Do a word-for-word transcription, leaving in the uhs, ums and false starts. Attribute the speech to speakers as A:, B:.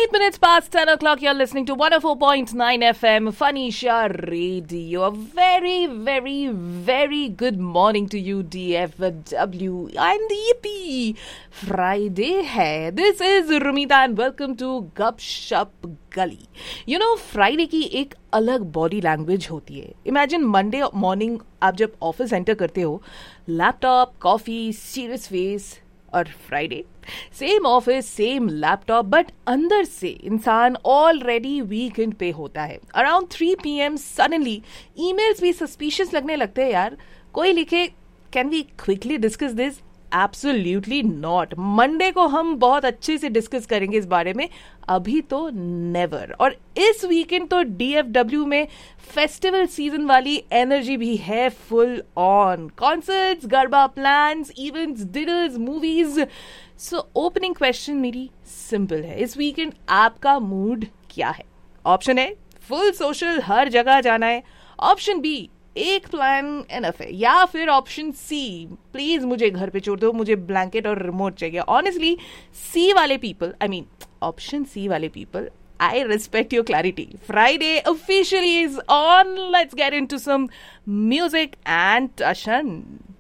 A: Eight minutes past ten o'clock, you're listening to one oh four point nine F M, Fanisha Radio. A very, very, very good morning to you, D F W. And yippee! Friday hai. This is Rumita and welcome to Gupshup Gully. You know, Friday की एक अलग body language होती है. Imagine Monday morning आप जब office enter करते हो, laptop, coffee, serious face, और Friday same office same laptop, but अंदर से इंसान ऑलरेडी वीकेंड पे होता है. Around three P M suddenly emails भी सस्पिशियस लगने लगते हैं. यार कोई लिखे, can we quickly discuss this? Absolutely not. Monday को हम बहुत अच्छे से डिस्कस करेंगे इस बारे में, अभी तो नेवर. और इस वीकेंड तो डी एफ डब्ल्यू में फेस्टिवल सीजन वाली एनर्जी भी है full on. Concerts, garba plans, events, dinners, movies. So opening question मेरी सिंपल है, इस वीकेंड आपका मूड क्या है? ऑप्शन ए फुल सोशल, हर जगह जाना है. ऑप्शन बी एक प्लान एनफ है. या फिर ऑप्शन सी प्लीज मुझे घर पे छोड़ दो, मुझे ब्लैंकेट और रिमोट चाहिए. ऑनेस्टली सी वाले people, I mean option C वाले people, I respect your clarity. Friday officially is on. Let's get into some music and Tashan.